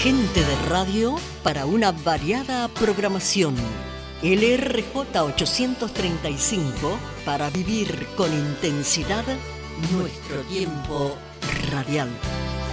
Gente de radio para una variada programación. LRJ 835 para vivir con intensidad nuestro tiempo radial.